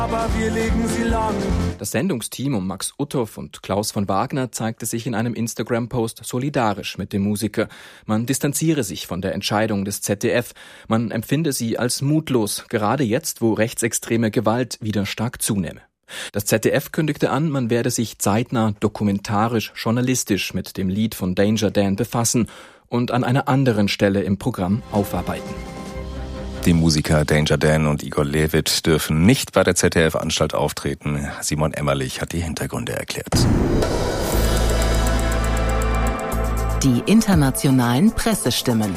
aber wir legen sie lang. Das Sendungsteam um Max Uthoff und Klaus von Wagner zeigte sich in einem Instagram-Post solidarisch mit dem Musiker. Man distanziere sich von der Entscheidung des ZDF. Man empfinde sie als mutlos, gerade jetzt, wo rechtsextreme Gewalt wieder stark zunehme. Das ZDF kündigte an, man werde sich zeitnah dokumentarisch, journalistisch mit dem Lied von Danger Dan befassen und an einer anderen Stelle im Programm aufarbeiten. Die Musiker Danger Dan und Igor Levit dürfen nicht bei der ZDF-Anstalt auftreten. Simon Emmerlich hat die Hintergründe erklärt. Die internationalen Pressestimmen.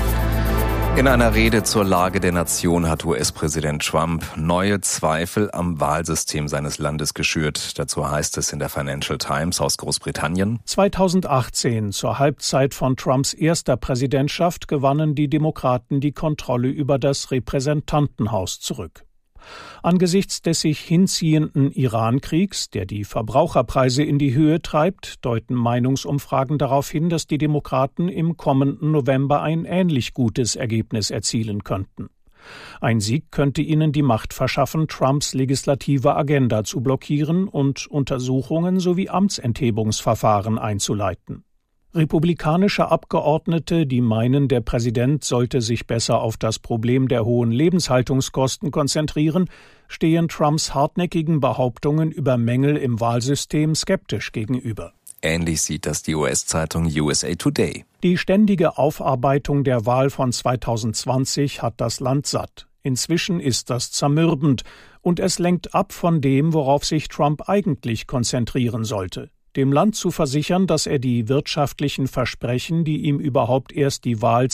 In einer Rede zur Lage der Nation hat US-Präsident Trump neue Zweifel am Wahlsystem seines Landes geschürt. Dazu heißt es in der Financial Times aus Großbritannien: 2018, zur Halbzeit von Trumps erster Präsidentschaft, gewannen die Demokraten die Kontrolle über das Repräsentantenhaus zurück. Angesichts des sich hinziehenden Iran-Kriegs, der die Verbraucherpreise in die Höhe treibt, deuten Meinungsumfragen darauf hin, dass die Demokraten im kommenden November ein ähnlich gutes Ergebnis erzielen könnten. Ein Sieg könnte ihnen die Macht verschaffen, Trumps legislative Agenda zu blockieren und Untersuchungen sowie Amtsenthebungsverfahren einzuleiten. Republikanische Abgeordnete, die meinen, der Präsident sollte sich besser auf das Problem der hohen Lebenshaltungskosten konzentrieren, stehen Trumps hartnäckigen Behauptungen über Mängel im Wahlsystem skeptisch gegenüber. Ähnlich sieht das die US-Zeitung USA Today. Die ständige Aufarbeitung der Wahl von 2020 hat das Land satt. Inzwischen ist das zermürbend und es lenkt ab von dem, worauf sich Trump eigentlich konzentrieren sollte: dem Land zu versichern, dass er die wirtschaftlichen Versprechen, die ihm überhaupt erst die Wahl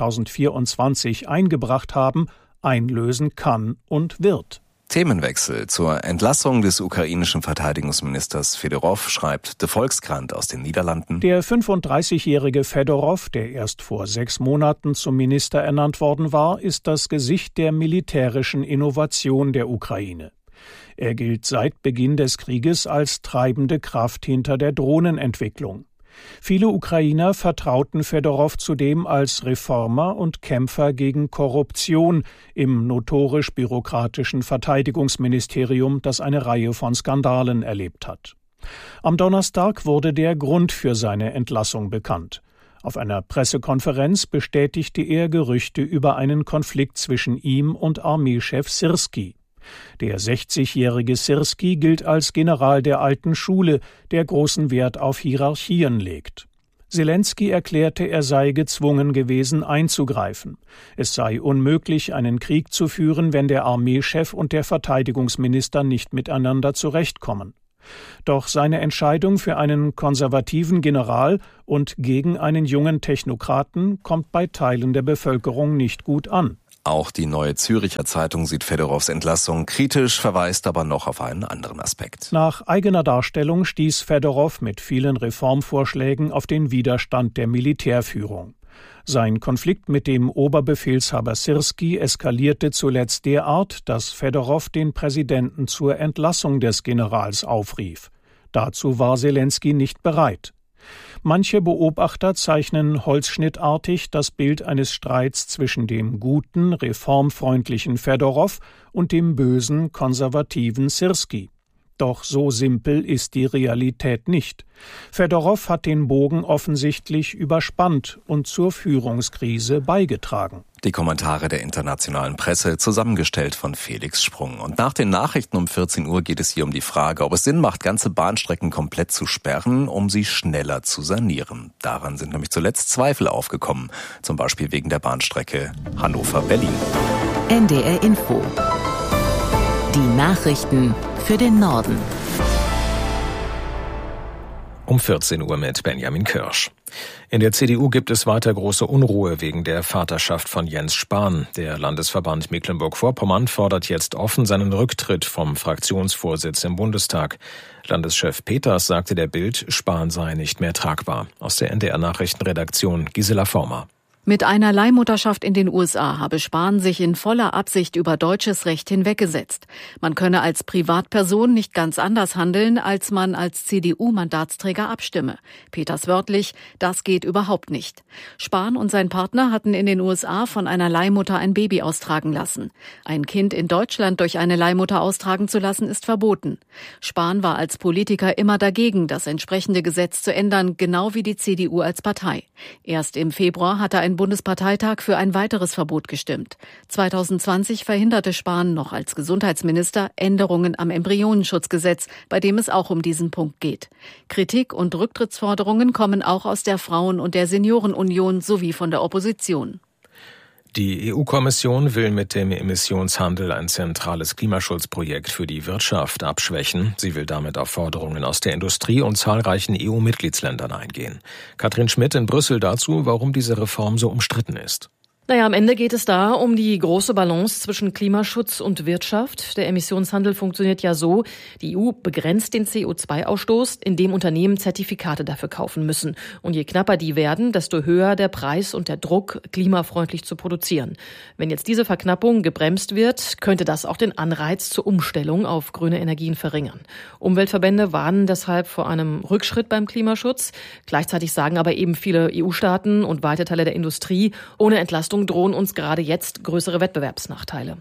2024 eingebracht haben, einlösen kann und wird. Themenwechsel zur Entlassung des ukrainischen Verteidigungsministers Fedorow, schreibt The Volkskrant aus den Niederlanden. Der 35-jährige Fedorow, der erst vor 6 Monaten zum Minister ernannt worden war, ist das Gesicht der militärischen Innovation der Ukraine. Er gilt seit Beginn des Krieges als treibende Kraft hinter der Drohnenentwicklung. Viele Ukrainer vertrauten Fedorow zudem als Reformer und Kämpfer gegen Korruption im notorisch bürokratischen Verteidigungsministerium, das eine Reihe von Skandalen erlebt hat. Am Donnerstag wurde der Grund für seine Entlassung bekannt. Auf einer Pressekonferenz bestätigte er Gerüchte über einen Konflikt zwischen ihm und Armeechef Syrski. Der 60-jährige Syrski gilt als General der alten Schule, der großen Wert auf Hierarchien legt. Selenskyj erklärte, er sei gezwungen gewesen, einzugreifen. Es sei unmöglich, einen Krieg zu führen, wenn der Armeechef und der Verteidigungsminister nicht miteinander zurechtkommen. Doch seine Entscheidung für einen konservativen General und gegen einen jungen Technokraten kommt bei Teilen der Bevölkerung nicht gut an. Auch die Neue Züricher Zeitung sieht Fedorows Entlassung kritisch, verweist aber noch auf einen anderen Aspekt. Nach eigener Darstellung stieß Fedorow mit vielen Reformvorschlägen auf den Widerstand der Militärführung. Sein Konflikt mit dem Oberbefehlshaber Syrski eskalierte zuletzt derart, dass Fedorow den Präsidenten zur Entlassung des Generals aufrief. Dazu war Selenskyj nicht bereit. Manche Beobachter zeichnen holzschnittartig das Bild eines Streits zwischen dem guten, reformfreundlichen Fedorow und dem bösen, konservativen Syrski. Doch so simpel ist die Realität nicht. Fedorow hat den Bogen offensichtlich überspannt und zur Führungskrise beigetragen. Die Kommentare der internationalen Presse, zusammengestellt von Felix Sprung. Und nach den Nachrichten um 14 Uhr geht es hier um die Frage, ob es Sinn macht, ganze Bahnstrecken komplett zu sperren, um sie schneller zu sanieren. Daran sind nämlich zuletzt Zweifel aufgekommen, zum Beispiel wegen der Bahnstrecke Hannover-Berlin. NDR Info. Die Nachrichten für den Norden. Um 14 Uhr mit Benjamin Kirsch. In der CDU gibt es weiter große Unruhe wegen der Vaterschaft von Jens Spahn. Der Landesverband Mecklenburg-Vorpommern fordert jetzt offen seinen Rücktritt vom Fraktionsvorsitz im Bundestag. Landeschef Peters sagte der Bild, Spahn sei nicht mehr tragbar. Aus der NDR-Nachrichtenredaktion Gisela Former. Mit einer Leihmutterschaft in den USA habe Spahn sich in voller Absicht über deutsches Recht hinweggesetzt. Man könne als Privatperson nicht ganz anders handeln, als man als CDU-Mandatsträger abstimme. Peters wörtlich, das geht überhaupt nicht. Spahn und sein Partner hatten in den USA von einer Leihmutter ein Baby austragen lassen. Ein Kind in Deutschland durch eine Leihmutter austragen zu lassen, ist verboten. Spahn war als Politiker immer dagegen, das entsprechende Gesetz zu ändern, genau wie die CDU als Partei. Erst im Februar hatte ein Bundesparteitag für ein weiteres Verbot gestimmt. 2020 verhinderte Spahn noch als Gesundheitsminister Änderungen am Embryonenschutzgesetz, bei dem es auch um diesen Punkt geht. Kritik und Rücktrittsforderungen kommen auch aus der Frauen- und der Seniorenunion sowie von der Opposition. Die EU-Kommission will mit dem Emissionshandel ein zentrales Klimaschutzprojekt für die Wirtschaft abschwächen. Sie will damit auf Forderungen aus der Industrie und zahlreichen EU-Mitgliedsländern eingehen. Katrin Schmidt in Brüssel dazu, warum diese Reform so umstritten ist. Am Ende geht es da um die große Balance zwischen Klimaschutz und Wirtschaft. Der Emissionshandel funktioniert ja so: Die EU begrenzt den CO2-Ausstoß, indem Unternehmen Zertifikate dafür kaufen müssen. Und je knapper die werden, desto höher der Preis und der Druck, klimafreundlich zu produzieren. Wenn jetzt diese Verknappung gebremst wird, könnte das auch den Anreiz zur Umstellung auf grüne Energien verringern. Umweltverbände warnen deshalb vor einem Rückschritt beim Klimaschutz. Gleichzeitig sagen aber eben viele EU-Staaten und weite Teile der Industrie, ohne Entlastung drohen uns gerade jetzt größere Wettbewerbsnachteile.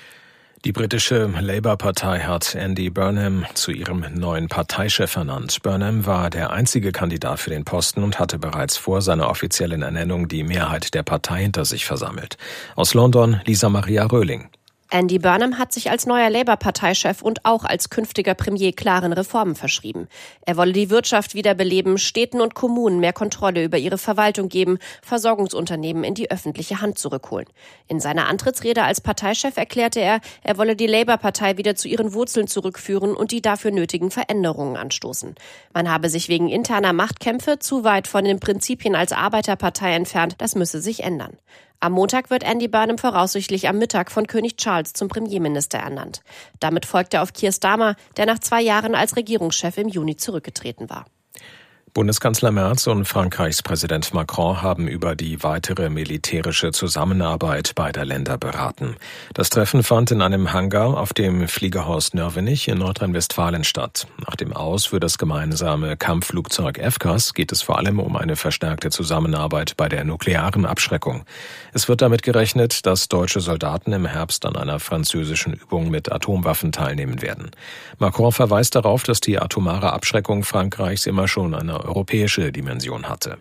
Die britische Labour-Partei hat Andy Burnham zu ihrem neuen Parteichef ernannt. Burnham war der einzige Kandidat für den Posten und hatte bereits vor seiner offiziellen Ernennung die Mehrheit der Partei hinter sich versammelt. Aus London Lisa Maria Röhling. Andy Burnham hat sich als neuer Labour-Parteichef und auch als künftiger Premier klaren Reformen verschrieben. Er wolle die Wirtschaft wiederbeleben, Städten und Kommunen mehr Kontrolle über ihre Verwaltung geben, Versorgungsunternehmen in die öffentliche Hand zurückholen. In seiner Antrittsrede als Parteichef erklärte er, er wolle die Labour-Partei wieder zu ihren Wurzeln zurückführen und die dafür nötigen Veränderungen anstoßen. Man habe sich wegen interner Machtkämpfe zu weit von den Prinzipien als Arbeiterpartei entfernt, das müsse sich ändern. Am Montag wird Andy Burnham voraussichtlich am Mittag von König Charles zum Premierminister ernannt. Damit folgt er auf Keir Starmer, der nach 2 Jahren als Regierungschef im Juni zurückgetreten war. Bundeskanzler Merz und Frankreichs Präsident Macron haben über die weitere militärische Zusammenarbeit beider Länder beraten. Das Treffen fand in einem Hangar auf dem Fliegerhorst Nörvenich in Nordrhein-Westfalen statt. Nach dem Aus für das gemeinsame Kampfflugzeug FCAS geht es vor allem um eine verstärkte Zusammenarbeit bei der nuklearen Abschreckung. Es wird damit gerechnet, dass deutsche Soldaten im Herbst an einer französischen Übung mit Atomwaffen teilnehmen werden. Macron verweist darauf, dass die atomare Abschreckung Frankreichs immer schon eine europäische Dimension hatte.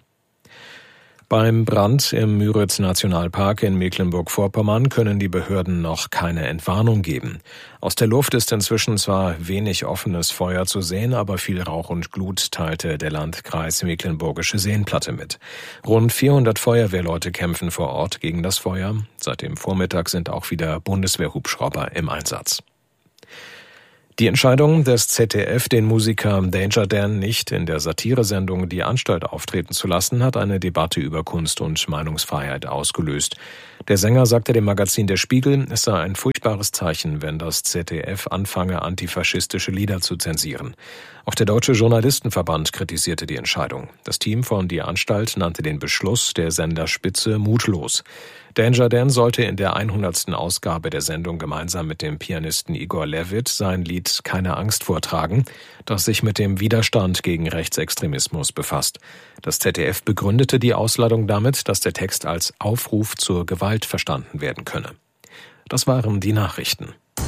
Beim Brand im Müritz-Nationalpark in Mecklenburg-Vorpommern können die Behörden noch keine Entwarnung geben. Aus der Luft ist inzwischen zwar wenig offenes Feuer zu sehen, aber viel Rauch und Glut teilte der Landkreis Mecklenburgische Seenplatte mit. Rund 400 Feuerwehrleute kämpfen vor Ort gegen das Feuer. Seit dem Vormittag sind auch wieder Bundeswehrhubschrauber im Einsatz. Die Entscheidung des ZDF, den Musiker Danger Dan nicht in der Satiresendung Die Anstalt auftreten zu lassen, hat eine Debatte über Kunst und Meinungsfreiheit ausgelöst. Der Sänger sagte dem Magazin Der Spiegel, es sei ein furchtbares Zeichen, wenn das ZDF anfange, antifaschistische Lieder zu zensieren. Auch der Deutsche Journalistenverband kritisierte die Entscheidung. Das Team von Die Anstalt nannte den Beschluss der Senderspitze mutlos. Danger Dan sollte in der 100. Ausgabe der Sendung gemeinsam mit dem Pianisten Igor Levit sein Lied Keine Angst vortragen, das sich mit dem Widerstand gegen Rechtsextremismus befasst. Das ZDF begründete die Ausladung damit, dass der Text als Aufruf zur Gewalt verstanden werden könne. Das waren die Nachrichten.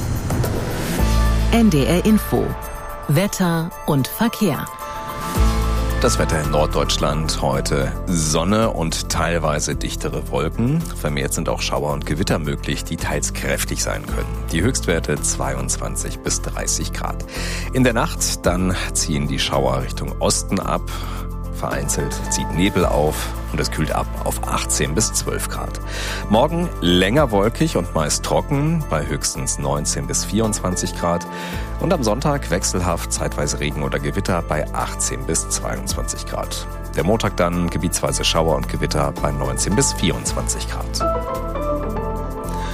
NDR Info. Wetter und Verkehr. Das Wetter in Norddeutschland heute Sonne und teilweise dichtere Wolken. Vermehrt sind auch Schauer und Gewitter möglich, die teils kräftig sein können. Die Höchstwerte 22 bis 30 Grad. In der Nacht dann ziehen die Schauer Richtung Osten ab. Vereinzelt zieht Nebel auf und es kühlt ab auf 18 bis 12 Grad. Morgen länger wolkig und meist trocken bei höchstens 19 bis 24 Grad. Und am Sonntag wechselhaft, zeitweise Regen oder Gewitter bei 18 bis 22 Grad. Der Montag dann gebietsweise Schauer und Gewitter bei 19 bis 24 Grad.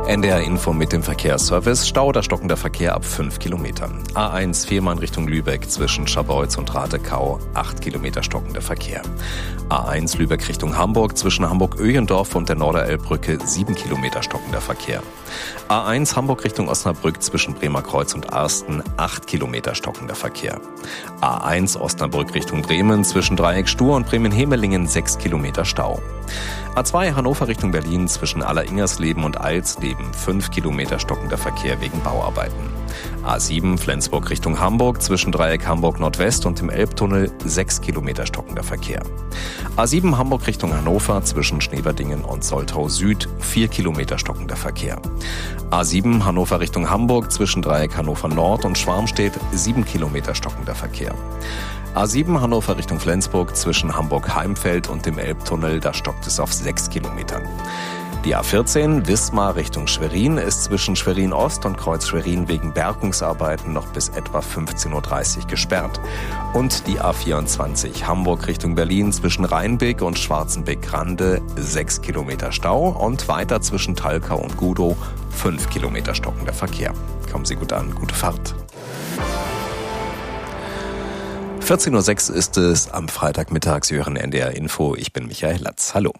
NDR Info mit dem Verkehrsservice. Stau oder stockender Verkehr ab 5 Kilometern. A1 Fehmarn Richtung Lübeck zwischen Scharbeutz und Ratekau 8 Kilometer stockender Verkehr. A1 Lübeck Richtung Hamburg zwischen Hamburg-Öhendorf und der Norderelbbrücke 7 Kilometer stockender Verkehr. A1 Hamburg Richtung Osnabrück zwischen Bremerkreuz und Arsten 8 Kilometer stockender Verkehr. A1 Osnabrück Richtung Bremen zwischen Dreieck Stur und Bremen-Hemelingen 6 Kilometer Stau. A2 Hannover Richtung Berlin zwischen Alleringersleben und Eilsleben 5 Kilometer stockender Verkehr wegen Bauarbeiten. A7 Flensburg Richtung Hamburg zwischen Dreieck Hamburg Nordwest und dem Elbtunnel 6 Kilometer stockender Verkehr. A7 Hamburg Richtung Hannover zwischen Schneverdingen und Soltau Süd 4 Kilometer stockender Verkehr. A7 Hannover Richtung Hamburg zwischen Dreieck Hannover Nord und Schwarmstedt 7 Kilometer stockender Verkehr. A7 Hannover Richtung Flensburg zwischen Hamburg-Heimfeld und dem Elbtunnel, da stockt es auf 6 Kilometern. Die A14 Wismar Richtung Schwerin ist zwischen Schwerin Ost und Kreuz Schwerin wegen Bergungsarbeiten noch bis etwa 15.30 Uhr gesperrt. Und die A24 Hamburg Richtung Berlin zwischen Rheinbeck und Schwarzenbeck-Grande 6 Kilometer Stau und weiter zwischen Talkau und Gudow 5 Kilometer stockender Verkehr. Kommen Sie gut an, gute Fahrt. 14.06 Uhr ist es am Freitagmittag. Sie hören NDR Info. Ich bin Michael Latz. Hallo.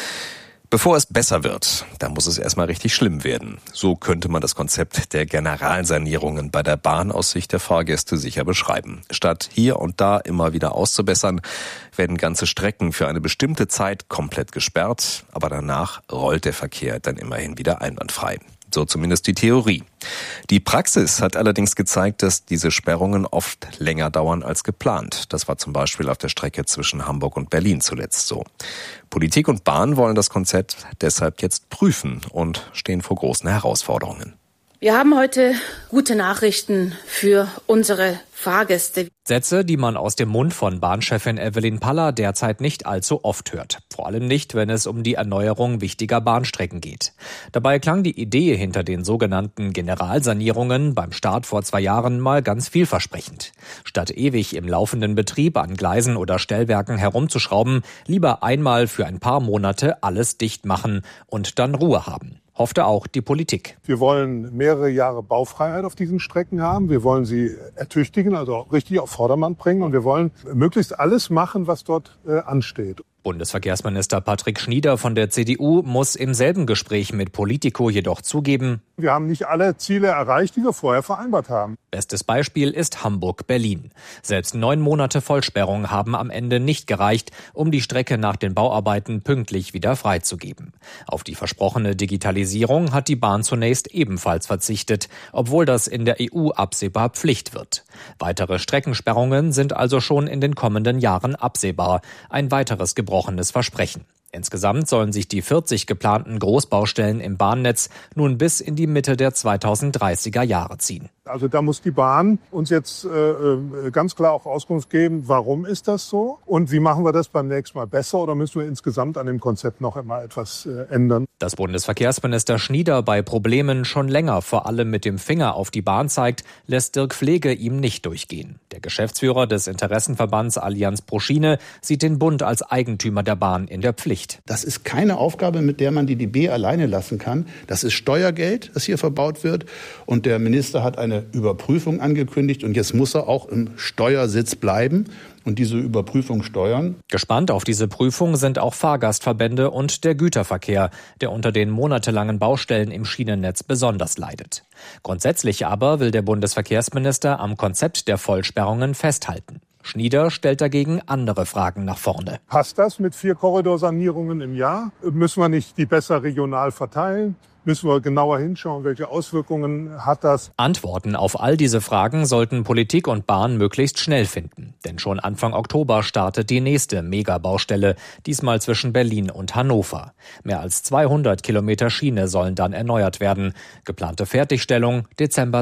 Bevor es besser wird, da muss es erstmal richtig schlimm werden. So könnte man das Konzept der Generalsanierungen bei der Bahn aus Sicht der Fahrgäste sicher beschreiben. Statt hier und da immer wieder auszubessern, werden ganze Strecken für eine bestimmte Zeit komplett gesperrt, aber danach rollt der Verkehr dann immerhin wieder einwandfrei. So zumindest die Theorie. Die Praxis hat allerdings gezeigt, dass diese Sperrungen oft länger dauern als geplant. Das war zum Beispiel auf der Strecke zwischen Hamburg und Berlin zuletzt so. Politik und Bahn wollen das Konzept deshalb jetzt prüfen und stehen vor großen Herausforderungen. Wir haben heute gute Nachrichten für unsere Fahrgäste. Sätze, die man aus dem Mund von Bahnchefin Evelyn Paller derzeit nicht allzu oft hört. Vor allem nicht, wenn es um die Erneuerung wichtiger Bahnstrecken geht. Dabei klang die Idee hinter den sogenannten Generalsanierungen beim Start vor 2 Jahren mal ganz vielversprechend. Statt ewig im laufenden Betrieb an Gleisen oder Stellwerken herumzuschrauben, lieber einmal für ein paar Monate alles dicht machen und dann Ruhe haben. Hoffte auch die Politik. Wir wollen mehrere Jahre Baufreiheit auf diesen Strecken haben. Wir wollen sie ertüchtigen, also richtig auf Vordermann bringen. Und wir wollen möglichst alles machen, was dort ansteht. Bundesverkehrsminister Patrick Schnieder von der CDU muss im selben Gespräch mit Politico jedoch zugeben: Wir haben nicht alle Ziele erreicht, die wir vorher vereinbart haben. Bestes Beispiel ist Hamburg-Berlin. Selbst 9 Monate Vollsperrung haben am Ende nicht gereicht, um die Strecke nach den Bauarbeiten pünktlich wieder freizugeben. Auf die versprochene Digitalisierung hat die Bahn zunächst ebenfalls verzichtet, obwohl das in der EU absehbar Pflicht wird. Weitere Streckensperrungen sind also schon in den kommenden Jahren absehbar. Ein weiteres gebrochenes Versprechen. Insgesamt sollen sich die 40 geplanten Großbaustellen im Bahnnetz nun bis in die Mitte der 2030er Jahre ziehen. Also da muss die Bahn uns jetzt ganz klar auch Auskunft geben, warum ist das so und wie machen wir das beim nächsten Mal besser oder müssen wir insgesamt an dem Konzept noch einmal etwas ändern. Dass Bundesverkehrsminister Schnieder bei Problemen schon länger vor allem mit dem Finger auf die Bahn zeigt, lässt Dirk Pflege ihm nicht durchgehen. Der Geschäftsführer des Interessenverbands Allianz pro Schiene sieht den Bund als Eigentümer der Bahn in der Pflicht. Das ist keine Aufgabe, mit der man die DB alleine lassen kann. Das ist Steuergeld, das hier verbaut wird. Und der Minister hat eine Überprüfung angekündigt. Und jetzt muss er auch im Steuersitz bleiben und diese Überprüfung steuern. Gespannt auf diese Prüfung sind auch Fahrgastverbände und der Güterverkehr, der unter den monatelangen Baustellen im Schienennetz besonders leidet. Grundsätzlich aber will der Bundesverkehrsminister am Konzept der Vollsperrungen festhalten. Schnieder stellt dagegen andere Fragen nach vorne. Passt das mit 4 Korridorsanierungen im Jahr? Müssen wir nicht die besser regional verteilen? Müssen wir genauer hinschauen, welche Auswirkungen hat das? Antworten auf all diese Fragen sollten Politik und Bahn möglichst schnell finden. Denn schon Anfang Oktober startet die nächste Megabaustelle, diesmal zwischen Berlin und Hannover. Mehr als 200 Kilometer Schiene sollen dann erneuert werden. Geplante Fertigstellung Dezember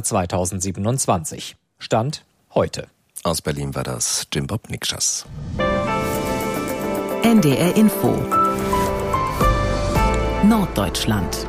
2027. Stand heute. Aus Berlin war das Jim Bob Nikschas. NDR Info Norddeutschland.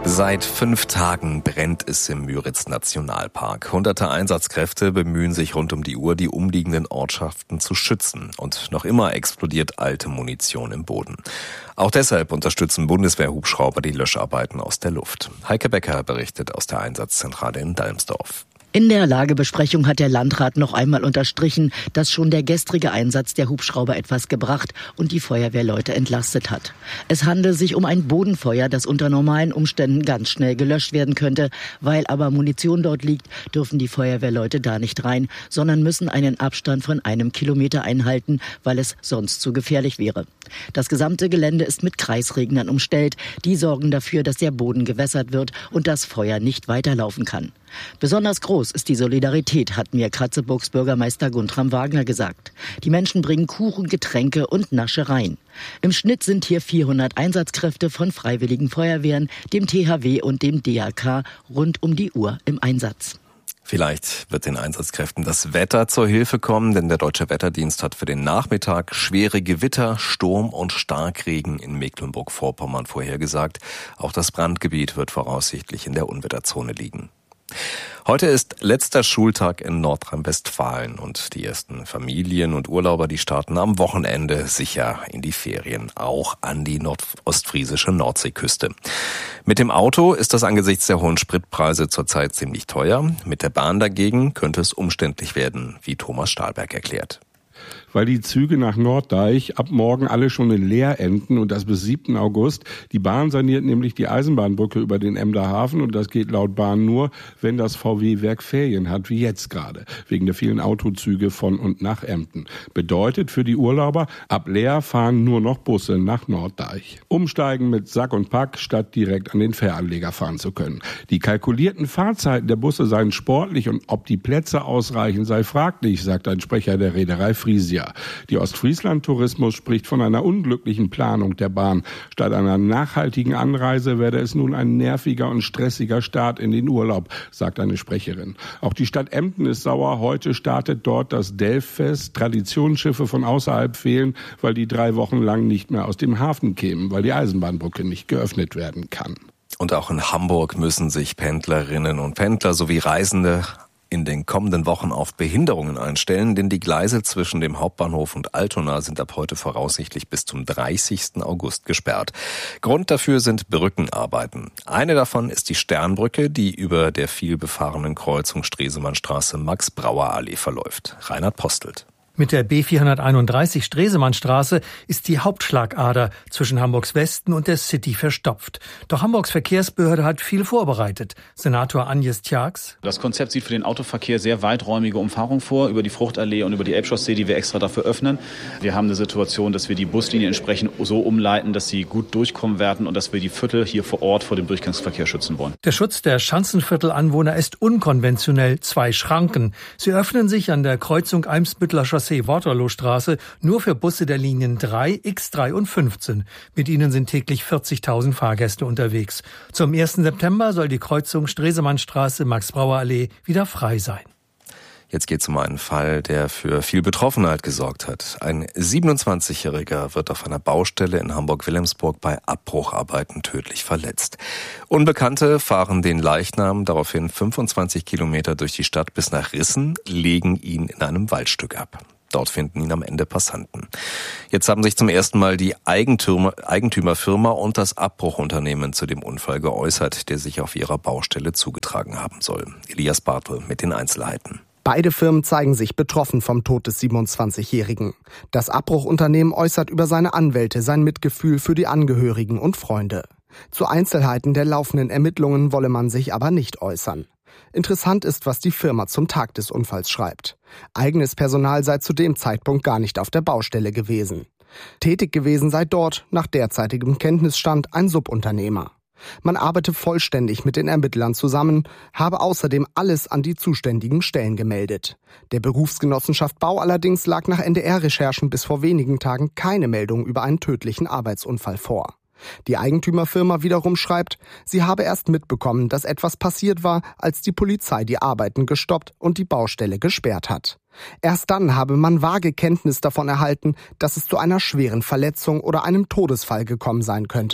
Seit 5 Tagen brennt es im Müritz-Nationalpark. Hunderte Einsatzkräfte bemühen sich rund um die Uhr, die umliegenden Ortschaften zu schützen. Und noch immer explodiert alte Munition im Boden. Auch deshalb unterstützen Bundeswehrhubschrauber die Löscharbeiten aus der Luft. Heike Becker berichtet aus der Einsatzzentrale in Dalmsdorf. In der Lagebesprechung hat der Landrat noch einmal unterstrichen, dass schon der gestrige Einsatz der Hubschrauber etwas gebracht und die Feuerwehrleute entlastet hat. Es handelt sich um ein Bodenfeuer, das unter normalen Umständen ganz schnell gelöscht werden könnte. Weil aber Munition dort liegt, dürfen die Feuerwehrleute da nicht rein, sondern müssen einen Abstand von 1 Kilometer einhalten, weil es sonst zu gefährlich wäre. Das gesamte Gelände ist mit Kreisregnern umstellt. Die sorgen dafür, dass der Boden gewässert wird und das Feuer nicht weiterlaufen kann. Besonders groß ist die Solidarität, hat mir Kratzeburgs Bürgermeister Guntram Wagner gesagt. Die Menschen bringen Kuchen, Getränke und Naschereien. Im Schnitt sind hier 400 Einsatzkräfte von Freiwilligen Feuerwehren, dem THW und dem DRK rund um die Uhr im Einsatz. Vielleicht wird den Einsatzkräften das Wetter zur Hilfe kommen, denn der Deutsche Wetterdienst hat für den Nachmittag schwere Gewitter, Sturm und Starkregen in Mecklenburg-Vorpommern vorhergesagt. Auch das Brandgebiet wird voraussichtlich in der Unwetterzone liegen. Heute ist letzter Schultag in Nordrhein-Westfalen und die ersten Familien und Urlauber, die starten am Wochenende sicher in die Ferien, auch an die ostfriesische Nordseeküste. Mit dem Auto ist das angesichts der hohen Spritpreise zurzeit ziemlich teuer. Mit der Bahn dagegen könnte es umständlich werden, wie Thomas Stahlberg erklärt. Weil die Züge nach Norddeich ab morgen alle schon in Leer enden und das bis 7. August. Die Bahn saniert nämlich die Eisenbahnbrücke über den Emder Hafen und das geht laut Bahn nur, wenn das VW-Werk Ferien hat, wie jetzt gerade, wegen der vielen Autozüge von und nach Emden. Bedeutet für die Urlauber, ab Leer fahren nur noch Busse nach Norddeich. Umsteigen mit Sack und Pack, statt direkt an den Fähranleger fahren zu können. Die kalkulierten Fahrzeiten der Busse seien sportlich und ob die Plätze ausreichen, sei fraglich, sagt ein Sprecher der Reederei Frisia. Die Ostfriesland Tourismus spricht von einer unglücklichen Planung der Bahn. Statt einer nachhaltigen Anreise werde es nun ein nerviger und stressiger Start in den Urlaub, sagt eine Sprecherin. Auch die Stadt Emden ist sauer. Heute startet dort das Delffest. Traditionsschiffe von außerhalb fehlen, weil die 3 Wochen lang nicht mehr aus dem Hafen kämen, weil die Eisenbahnbrücke nicht geöffnet werden kann. Und auch in Hamburg müssen sich Pendlerinnen und Pendler sowie Reisende in den kommenden Wochen auf Behinderungen einstellen, denn die Gleise zwischen dem Hauptbahnhof und Altona sind ab heute voraussichtlich bis zum 30. August gesperrt. Grund dafür sind Brückenarbeiten. Eine davon ist die Sternbrücke, die über der vielbefahrenen Kreuzung Stresemannstraße Max-Brauer-Allee verläuft. Reinhard Postelt. Mit der B431 Stresemannstraße ist die Hauptschlagader zwischen Hamburgs Westen und der City verstopft. Doch Hamburgs Verkehrsbehörde hat viel vorbereitet. Senator Agnes Tjax: Das Konzept sieht für den Autoverkehr sehr weiträumige Umfahrung vor, über die Fruchtallee und über die Elbchaussee, die wir extra dafür öffnen. Wir haben eine Situation, dass wir die Buslinien entsprechend so umleiten, dass sie gut durchkommen werden und dass wir die Viertel hier vor Ort vor dem Durchgangsverkehr schützen wollen. Der Schutz der Schanzenviertelanwohner ist unkonventionell. 2 Schranken. Sie öffnen sich an der Kreuzung Eimsbüttler Waterloostraße nur für Busse der Linien 3, X3 und 15. Mit ihnen sind täglich 40.000 Fahrgäste unterwegs. Zum 1. September soll die Kreuzung Stresemannstraße Max-Brauer-Allee wieder frei sein. Jetzt geht es um einen Fall, der für viel Betroffenheit gesorgt hat. Ein 27-Jähriger wird auf einer Baustelle in Hamburg-Wilhelmsburg bei Abbrucharbeiten tödlich verletzt. Unbekannte fahren den Leichnam daraufhin 25 Kilometer durch die Stadt bis nach Rissen, legen ihn in einem Waldstück ab. Dort finden ihn am Ende Passanten. Jetzt haben sich zum ersten Mal die Eigentümerfirma und das Abbruchunternehmen zu dem Unfall geäußert, der sich auf ihrer Baustelle zugetragen haben soll. Elias Bartel mit den Einzelheiten. Beide Firmen zeigen sich betroffen vom Tod des 27-Jährigen. Das Abbruchunternehmen äußert über seine Anwälte sein Mitgefühl für die Angehörigen und Freunde. Zu Einzelheiten der laufenden Ermittlungen wolle man sich aber nicht äußern. Interessant ist, was die Firma zum Tag des Unfalls schreibt. Eigenes Personal sei zu dem Zeitpunkt gar nicht auf der Baustelle gewesen. Tätig gewesen sei dort, nach derzeitigem Kenntnisstand, ein Subunternehmer. Man arbeite vollständig mit den Ermittlern zusammen, habe außerdem alles an die zuständigen Stellen gemeldet. Der Berufsgenossenschaft Bau allerdings lag nach NDR-Recherchen bis vor wenigen Tagen keine Meldung über einen tödlichen Arbeitsunfall vor. Die Eigentümerfirma wiederum schreibt, sie habe erst mitbekommen, dass etwas passiert war, als die Polizei die Arbeiten gestoppt und die Baustelle gesperrt hat. Erst dann habe man vage Kenntnis davon erhalten, dass es zu einer schweren Verletzung oder einem Todesfall gekommen sein könnte.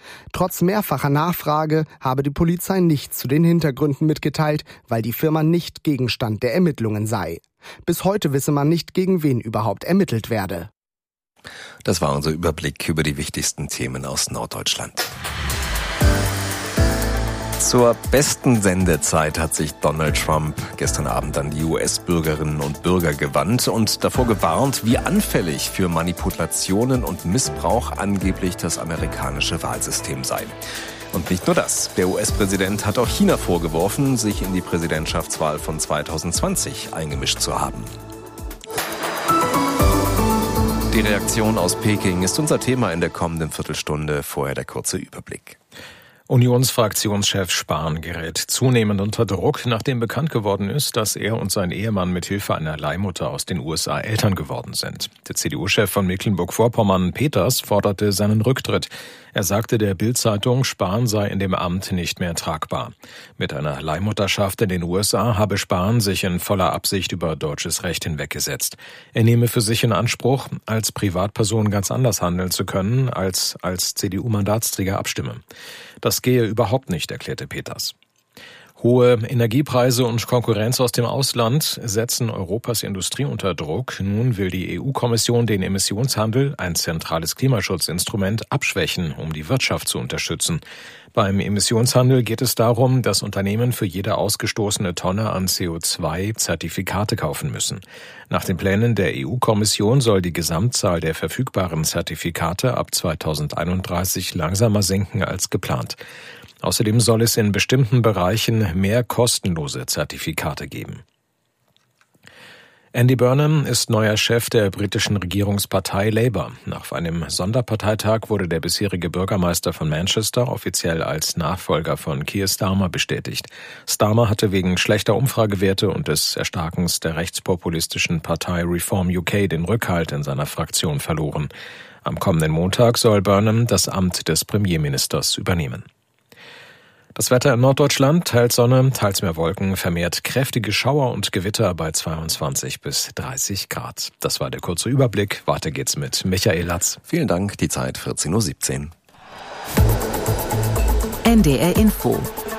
Trotz mehrfacher Nachfrage habe die Polizei nichts zu den Hintergründen mitgeteilt, weil die Firma nicht Gegenstand der Ermittlungen sei. Bis heute wisse man nicht, gegen wen überhaupt ermittelt werde. Das war unser Überblick über die wichtigsten Themen aus Norddeutschland. Zur besten Sendezeit hat sich Donald Trump gestern Abend an die US-Bürgerinnen und Bürger gewandt und davor gewarnt, wie anfällig für Manipulationen und Missbrauch angeblich das amerikanische Wahlsystem sei. Und nicht nur das. Der US-Präsident hat auch China vorgeworfen, sich in die Präsidentschaftswahl von 2020 eingemischt zu haben. Die Reaktion aus Peking ist unser Thema in der kommenden Viertelstunde. Vorher der kurze Überblick. Unionsfraktionschef Spahn gerät zunehmend unter Druck, nachdem bekannt geworden ist, dass er und sein Ehemann mit Hilfe einer Leihmutter aus den USA Eltern geworden sind. Der CDU-Chef von Mecklenburg-Vorpommern, Peters, forderte seinen Rücktritt. Er sagte der Bild-Zeitung, Spahn sei in dem Amt nicht mehr tragbar. Mit einer Leihmutterschaft in den USA habe Spahn sich in voller Absicht über deutsches Recht hinweggesetzt. Er nehme für sich in Anspruch, als Privatperson ganz anders handeln zu können, als CDU-Mandatsträger abstimme. Das gehe überhaupt nicht, erklärte Peters. Hohe Energiepreise und Konkurrenz aus dem Ausland setzen Europas Industrie unter Druck. Nun will die EU-Kommission den Emissionshandel, ein zentrales Klimaschutzinstrument, abschwächen, um die Wirtschaft zu unterstützen. Beim Emissionshandel geht es darum, dass Unternehmen für jede ausgestoßene Tonne an CO2 Zertifikate kaufen müssen. Nach den Plänen der EU-Kommission soll die Gesamtzahl der verfügbaren Zertifikate ab 2031 langsamer sinken als geplant. Außerdem soll es in bestimmten Bereichen mehr kostenlose Zertifikate geben. Andy Burnham ist neuer Chef der britischen Regierungspartei Labour. Nach einem Sonderparteitag wurde der bisherige Bürgermeister von Manchester offiziell als Nachfolger von Keir Starmer bestätigt. Starmer hatte wegen schlechter Umfragewerte und des Erstarkens der rechtspopulistischen Partei Reform UK den Rückhalt in seiner Fraktion verloren. Am kommenden Montag soll Burnham das Amt des Premierministers übernehmen. Das Wetter in Norddeutschland, teils Sonne, teils mehr Wolken, vermehrt kräftige Schauer und Gewitter bei 22 bis 30 Grad. Das war der kurze Überblick. Weiter geht's mit Michael Latz. Vielen Dank, die Zeit 14.17 Uhr. NDR Info.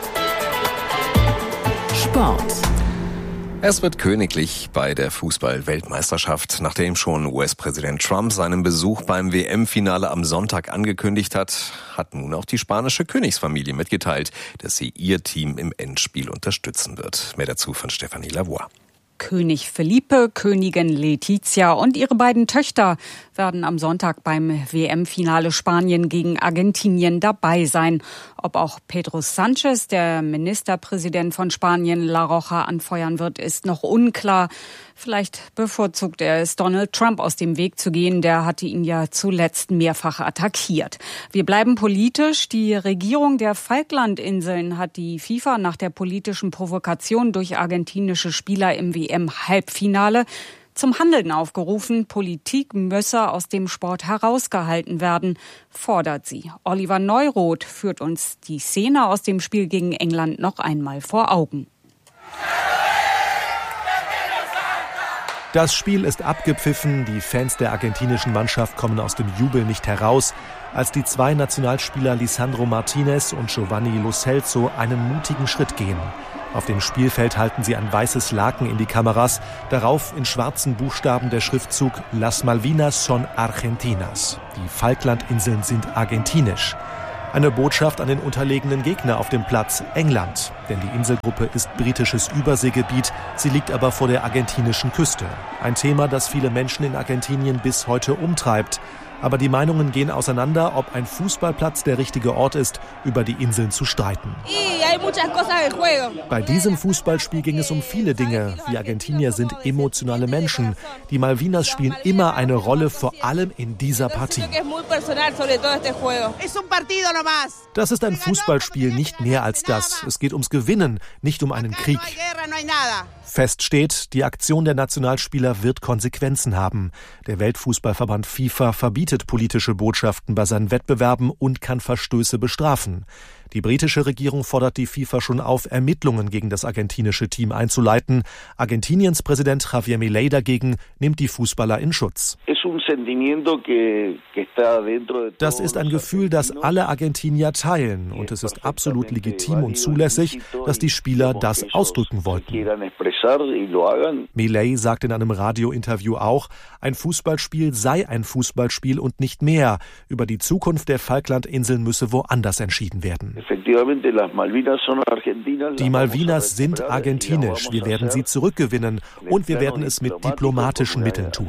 Sport. Es wird königlich bei der Fußball-Weltmeisterschaft. Nachdem schon US-Präsident Trump seinen Besuch beim WM-Finale am Sonntag angekündigt hat, hat nun auch die spanische Königsfamilie mitgeteilt, dass sie ihr Team im Endspiel unterstützen wird. Mehr dazu von Stefanie Lavoie. König Felipe, Königin Letizia und ihre beiden Töchter werden am Sonntag beim WM-Finale Spanien gegen Argentinien dabei sein. Ob auch Pedro Sánchez, der Ministerpräsident von Spanien, La Rioja anfeuern wird, ist noch unklar. Vielleicht bevorzugt er es, Donald Trump aus dem Weg zu gehen. Der hatte ihn ja zuletzt mehrfach attackiert. Wir bleiben politisch. Die Regierung der Falklandinseln hat die FIFA nach der politischen Provokation durch argentinische Spieler im WM-Halbfinale zum Handeln aufgerufen. Politik müsse aus dem Sport herausgehalten werden, fordert sie. Oliver Neuroth führt uns die Szene aus dem Spiel gegen England noch einmal vor Augen. Das Spiel ist abgepfiffen, die Fans der argentinischen Mannschaft kommen aus dem Jubel nicht heraus, als die zwei Nationalspieler Lisandro Martinez und Giovanni Lo Celso einen mutigen Schritt gehen. Auf dem Spielfeld halten sie ein weißes Laken in die Kameras, darauf in schwarzen Buchstaben der Schriftzug Las Malvinas son Argentinas. Die Falklandinseln sind argentinisch. Eine Botschaft an den unterlegenen Gegner auf dem Platz, England. Denn die Inselgruppe ist britisches Überseegebiet, sie liegt aber vor der argentinischen Küste. Ein Thema, das viele Menschen in Argentinien bis heute umtreibt. Aber die Meinungen gehen auseinander, ob ein Fußballplatz der richtige Ort ist, über die Inseln zu streiten. Bei diesem Fußballspiel ging es um viele Dinge. Wir Argentinier sind emotionale Menschen. Die Malvinas spielen immer eine Rolle, vor allem in dieser Partie. Das ist ein Fußballspiel, nicht mehr als das. Es geht ums Gewinnen, nicht um einen Krieg. Fest steht, die Aktion der Nationalspieler wird Konsequenzen haben. Der Weltfußballverband FIFA verbietet politische Botschaften bei seinen Wettbewerben und kann Verstöße bestrafen. Die britische Regierung fordert die FIFA schon auf, Ermittlungen gegen das argentinische Team einzuleiten. Argentiniens Präsident Javier Milei dagegen nimmt die Fußballer in Schutz. Das ist ein Gefühl, das alle Argentinier teilen, und es ist absolut legitim und zulässig, dass die Spieler das ausdrücken wollten. Milei sagt in einem Radiointerview auch, ein Fußballspiel sei ein Fußballspiel und nicht mehr. Über die Zukunft der Falklandinseln müsse woanders entschieden werden. Die Malvinas sind argentinisch. Wir werden sie zurückgewinnen und wir werden es mit diplomatischen Mitteln tun.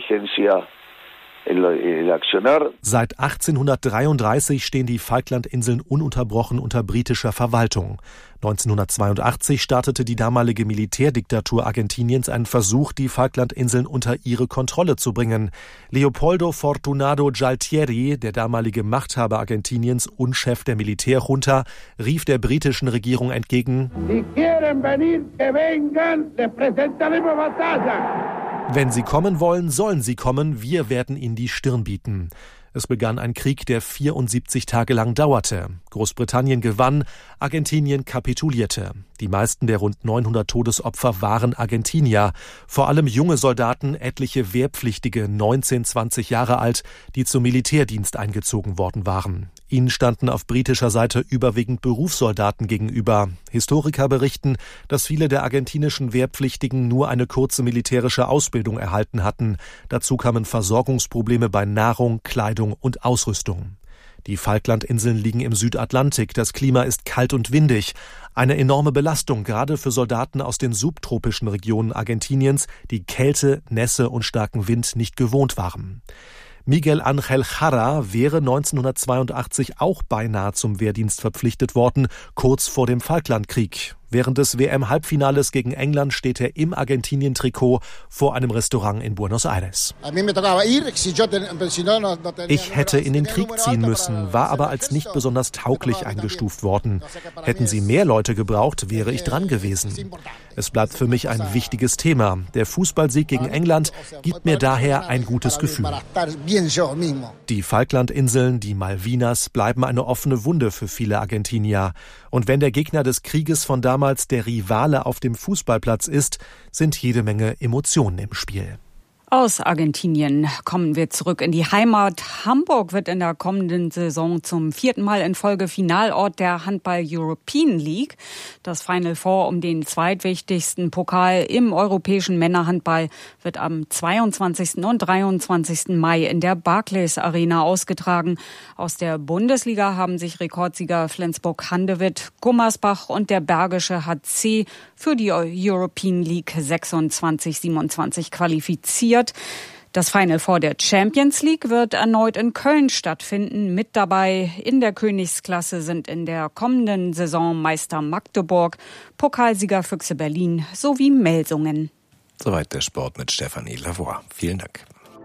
Seit 1833 stehen die Falklandinseln ununterbrochen unter britischer Verwaltung. 1982 startete die damalige Militärdiktatur Argentiniens einen Versuch, die Falklandinseln unter ihre Kontrolle zu bringen. Leopoldo Fortunado Gualtieri, der damalige Machthaber Argentiniens und Chef der Militärjunta, rief der britischen Regierung entgegen: Wenn sie kommen wollen, sollen sie kommen, wir werden ihnen die Stirn bieten. Es begann ein Krieg, der 74 Tage lang dauerte. Großbritannien gewann, Argentinien kapitulierte. Die meisten der rund 900 Todesopfer waren Argentinier, vor allem junge Soldaten, etliche Wehrpflichtige, 19, 20 Jahre alt, die zum Militärdienst eingezogen worden waren. Ihnen standen auf britischer Seite überwiegend Berufssoldaten gegenüber. Historiker berichten, dass viele der argentinischen Wehrpflichtigen nur eine kurze militärische Ausbildung erhalten hatten. Dazu kamen Versorgungsprobleme bei Nahrung, Kleidung und Ausrüstung. Die Falklandinseln liegen im Südatlantik. Das Klima ist kalt und windig. Eine enorme Belastung, gerade für Soldaten aus den subtropischen Regionen Argentiniens, die Kälte, Nässe und starken Wind nicht gewohnt waren. Miguel Ángel Jara wäre 1982 auch beinahe zum Wehrdienst verpflichtet worden, kurz vor dem Falklandkrieg. Während des WM-Halbfinales gegen England steht er im Argentinien-Trikot vor einem Restaurant in Buenos Aires. Ich hätte in den Krieg ziehen müssen, war aber als nicht besonders tauglich eingestuft worden. Hätten sie mehr Leute gebraucht, wäre ich dran gewesen. Es bleibt für mich ein wichtiges Thema. Der Fußballsieg gegen England gibt mir daher ein gutes Gefühl. Die Falklandinseln, die Malvinas, bleiben eine offene Wunde für viele Argentinier. Und wenn der Gegner des Krieges von damals der Rivale auf dem Fußballplatz ist, sind jede Menge Emotionen im Spiel. Aus Argentinien kommen wir zurück in die Heimat. Hamburg wird in der kommenden Saison zum 4. Mal in Folge Finalort der Handball-European League. Das Final Four um den zweitwichtigsten Pokal im europäischen Männerhandball wird am 22. und 23. Mai in der Barclays Arena ausgetragen. Aus der Bundesliga haben sich Rekordsieger Flensburg-Handewitt, Gummersbach und der Bergische HC für die European League 26-27 qualifiziert. Das Final Four der Champions League wird erneut in Köln stattfinden. Mit dabei in der Königsklasse sind in der kommenden Saison Meister Magdeburg, Pokalsieger Füchse Berlin sowie Melsungen. Soweit der Sport mit Stefanie Lavoie. Vielen Dank.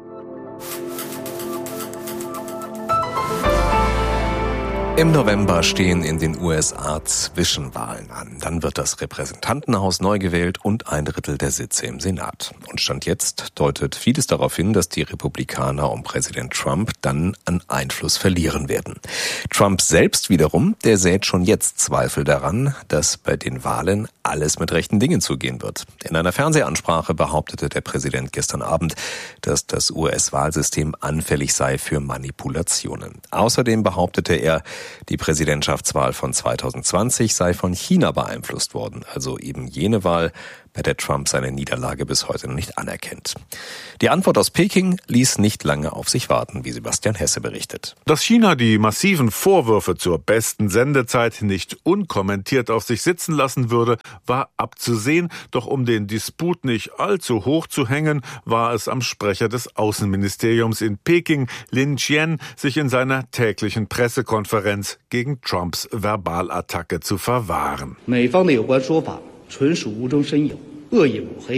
Im November stehen in den USA Zwischenwahlen an. Dann wird das Repräsentantenhaus neu gewählt und 1/3 der Sitze im Senat. Und Stand jetzt deutet vieles darauf hin, dass die Republikaner um Präsident Trump dann an Einfluss verlieren werden. Trump selbst wiederum, der sät schon jetzt Zweifel daran, dass bei den Wahlen alles mit rechten Dingen zugehen wird. In einer Fernsehansprache behauptete der Präsident gestern Abend, dass das US-Wahlsystem anfällig sei für Manipulationen. Außerdem behauptete er, die Präsidentschaftswahl von 2020 sei von China beeinflusst worden, also eben jene Wahl, bei der Trump seine Niederlage bis heute noch nicht anerkennt. Die Antwort aus Peking ließ nicht lange auf sich warten, wie Sebastian Hesse berichtet. Dass China die massiven Vorwürfe zur besten Sendezeit nicht unkommentiert auf sich sitzen lassen würde, war abzusehen. Doch um den Disput nicht allzu hoch zu hängen, war es am Sprecher des Außenministeriums in Peking, Lin Jian, sich in seiner täglichen Pressekonferenz gegen Trumps Verbalattacke zu verwahren.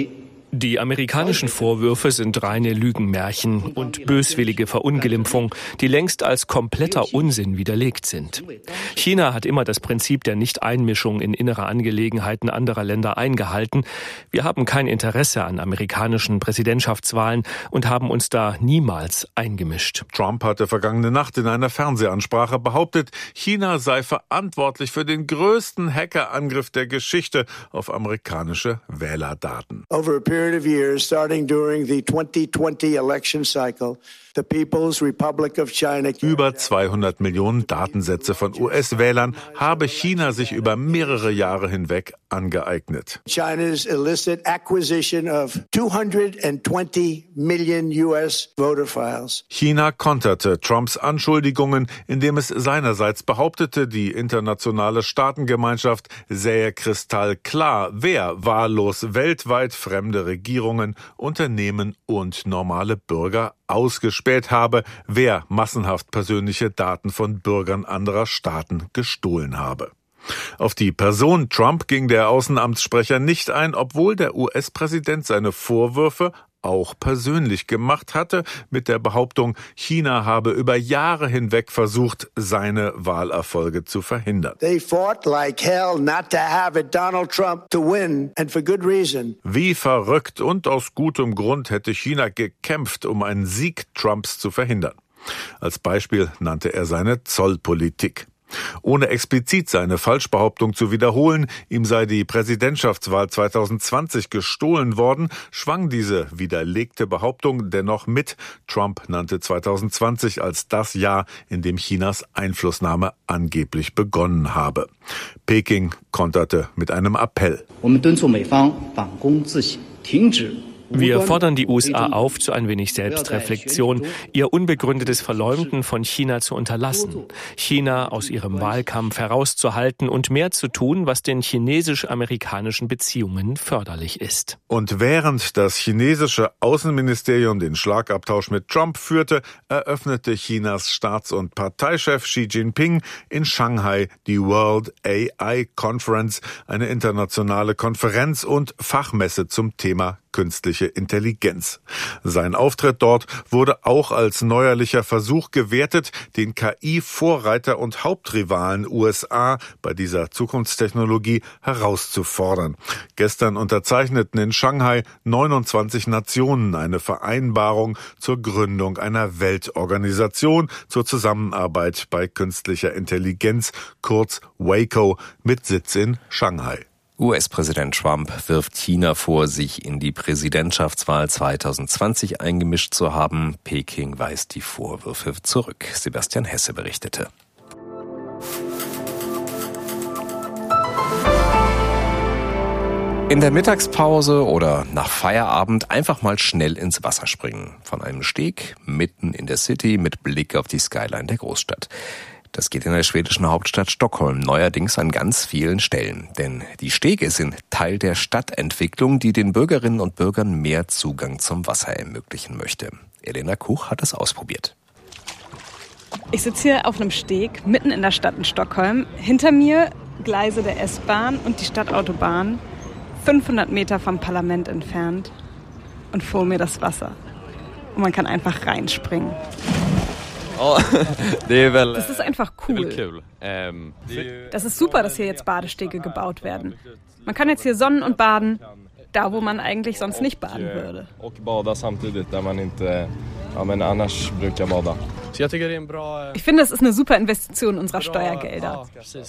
Die amerikanischen Vorwürfe sind reine Lügenmärchen und böswillige Verunglimpfung, die längst als kompletter Unsinn widerlegt sind. China hat immer das Prinzip der Nichteinmischung in innere Angelegenheiten anderer Länder eingehalten. Wir haben kein Interesse an amerikanischen Präsidentschaftswahlen und haben uns da niemals eingemischt. Trump hatte vergangene Nacht in einer Fernsehansprache behauptet, China sei verantwortlich für den größten Hackerangriff der Geschichte auf amerikanische Wählerdaten. Over a period of years, starting during the 2020 election cycle, the People's Republic of China. Über 200 Millionen Datensätze von US-Wählern habe China sich über mehrere Jahre hinweg angeeignet. China's illicit acquisition of 220 million US voter files. China konterte Trumps Anschuldigungen, indem es seinerseits behauptete, die internationale Staatengemeinschaft sähe kristallklar, wer wahllos weltweit fremde Regierungen, Unternehmen und normale Bürger ausgespäht habe, wer massenhaft persönliche Daten von Bürgern anderer Staaten gestohlen habe. Auf die Person Trump ging der Außenamtssprecher nicht ein, obwohl der US-Präsident seine Vorwürfe auch persönlich gemacht hatte, mit der Behauptung, China habe über Jahre hinweg versucht, seine Wahlerfolge zu verhindern. They fought like hell not to have it Donald Trump to win, and for good reason. Wie verrückt und aus gutem Grund hätte China gekämpft, um einen Sieg Trumps zu verhindern. Als Beispiel nannte er seine Zollpolitik. Ohne explizit seine Falschbehauptung zu wiederholen, ihm sei die Präsidentschaftswahl 2020 gestohlen worden, schwang diese widerlegte Behauptung dennoch mit. Trump nannte 2020 als das Jahr, in dem Chinas Einflussnahme angeblich begonnen habe. Peking konterte mit einem Appell. Wir fordern die USA auf zu ein wenig Selbstreflexion, ihr unbegründetes Verleumden von China zu unterlassen, China aus ihrem Wahlkampf herauszuhalten und mehr zu tun, was den chinesisch-amerikanischen Beziehungen förderlich ist. Und während das chinesische Außenministerium den Schlagabtausch mit Trump führte, eröffnete Chinas Staats- und Parteichef Xi Jinping in Shanghai die World AI Conference, eine internationale Konferenz und Fachmesse zum Thema künstliche Intelligenz. Sein Auftritt dort wurde auch als neuerlicher Versuch gewertet, den KI-Vorreiter und Hauptrivalen USA bei dieser Zukunftstechnologie herauszufordern. Gestern unterzeichneten in Shanghai 29 Nationen eine Vereinbarung zur Gründung einer Weltorganisation zur Zusammenarbeit bei künstlicher Intelligenz, kurz WACO, mit Sitz in Shanghai. US-Präsident Trump wirft China vor, sich in die Präsidentschaftswahl 2020 eingemischt zu haben. Peking weist die Vorwürfe zurück. Sebastian Hesse berichtete. In der Mittagspause oder nach Feierabend einfach mal schnell ins Wasser springen. Von einem Steg mitten in der City mit Blick auf die Skyline der Großstadt. Das geht in der schwedischen Hauptstadt Stockholm neuerdings an ganz vielen Stellen. Denn die Stege sind Teil der Stadtentwicklung, die den Bürgerinnen und Bürgern mehr Zugang zum Wasser ermöglichen möchte. Elena Kuch hat es ausprobiert. Ich sitze hier auf einem Steg mitten in der Stadt in Stockholm. Hinter mir Gleise der S-Bahn und die Stadtautobahn, 500 Meter vom Parlament entfernt. Und vor mir das Wasser. Und man kann einfach reinspringen. Das ist einfach cool. Das ist super, dass hier jetzt Badestege gebaut werden. Man kann jetzt hier sonnen und baden, da wo man eigentlich sonst nicht baden würde. Ich finde, es ist eine super Investition unserer Steuergelder.